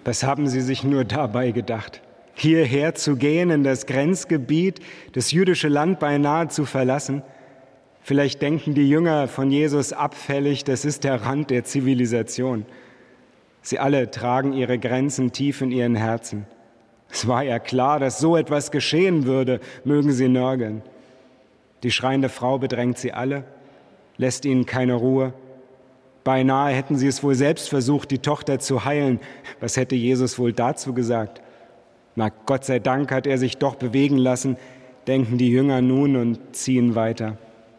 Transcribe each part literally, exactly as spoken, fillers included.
Was haben sie sich nur dabei gedacht? Hierher zu gehen, in das Grenzgebiet, das jüdische Land beinahe zu verlassen? Vielleicht denken die Jünger von Jesus abfällig, das ist der Rand der Zivilisation. Sie alle tragen ihre Grenzen tief in ihren Herzen. Es war ja klar, dass so etwas geschehen würde, mögen sie nörgeln. Die schreiende Frau bedrängt sie alle, lässt ihnen keine Ruhe. Beinahe hätten sie es wohl selbst versucht, die Tochter zu heilen. Was hätte Jesus wohl dazu gesagt? Na, Gott sei Dank hat er sich doch bewegen lassen, denken die Jünger nun und ziehen weiter.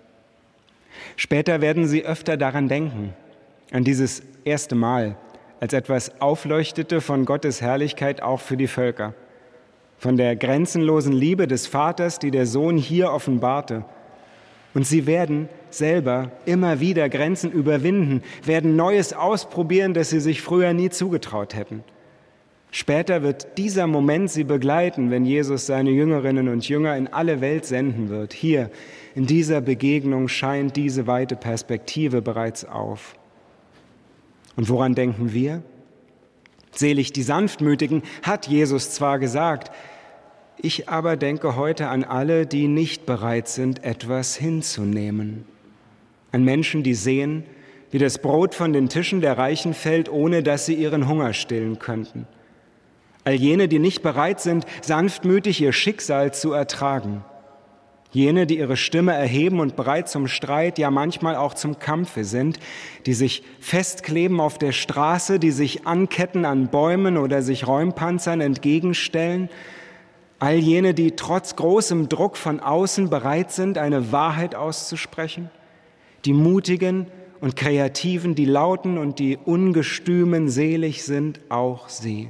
Später werden sie öfter daran denken, an dieses erste Mal, als etwas aufleuchtete von Gottes Herrlichkeit auch für die Völker. Von der grenzenlosen Liebe des Vaters, die der Sohn hier offenbarte. Und sie werden selber immer wieder Grenzen überwinden, werden Neues ausprobieren, das sie sich früher nie zugetraut hätten. Später wird dieser Moment sie begleiten, wenn Jesus seine Jüngerinnen und Jünger in alle Welt senden wird. Hier, in dieser Begegnung scheint diese weite Perspektive bereits auf. Und woran denken wir? Selig die Sanftmütigen, hat Jesus zwar gesagt, ich aber denke heute an alle, die nicht bereit sind, etwas hinzunehmen. An Menschen, die sehen, wie das Brot von den Tischen der Reichen fällt, ohne dass sie ihren Hunger stillen könnten. All jene, die nicht bereit sind, sanftmütig ihr Schicksal zu ertragen. Jene, die ihre Stimme erheben und bereit zum Streit, ja manchmal auch zum Kampfe sind, die sich festkleben auf der Straße, die sich anketten an Bäumen oder sich Räumpanzern entgegenstellen. All jene, die trotz großem Druck von außen bereit sind, eine Wahrheit auszusprechen. Die Mutigen und Kreativen, die Lauten und die Ungestümen, selig sind auch sie.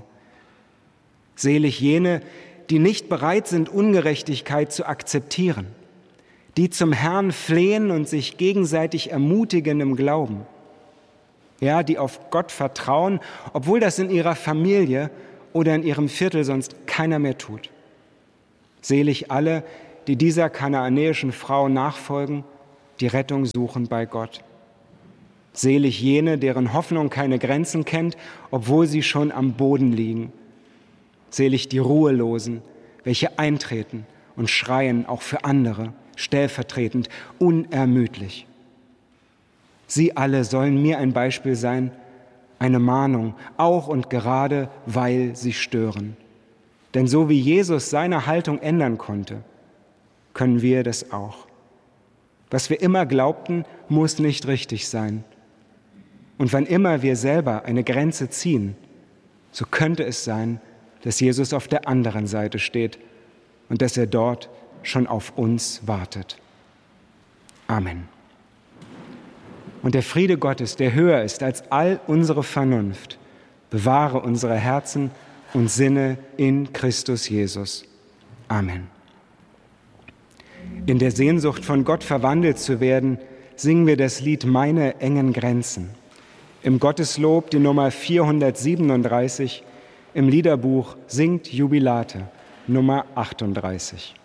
Selig jene, die nicht bereit sind, Ungerechtigkeit zu akzeptieren, die zum Herrn flehen und sich gegenseitig ermutigen im Glauben. Ja, die auf Gott vertrauen, obwohl das in ihrer Familie oder in ihrem Viertel sonst keiner mehr tut. Selig alle, die dieser kanaanäischen Frau nachfolgen, die Rettung suchen bei Gott. Selig jene, deren Hoffnung keine Grenzen kennt, obwohl sie schon am Boden liegen. Selig die Ruhelosen, welche eintreten und schreien, auch für andere, stellvertretend, unermüdlich. Sie alle sollen mir ein Beispiel sein, eine Mahnung, auch und gerade, weil sie stören. Denn so wie Jesus seine Haltung ändern konnte, können wir das auch. Was wir immer glaubten, muss nicht richtig sein. Und wann immer wir selber eine Grenze ziehen, so könnte es sein, dass Jesus auf der anderen Seite steht und dass er dort schon auf uns wartet. Amen. Und der Friede Gottes, der höher ist als all unsere Vernunft, bewahre unsere Herzen und Sinne in Christus Jesus. Amen. In der Sehnsucht, von Gott verwandelt zu werden, singen wir das Lied »Meine engen Grenzen«. Im Gotteslob die Nummer vierhundertsiebenunddreißig, im Liederbuch Singt Jubilate, Nummer achtunddreißig.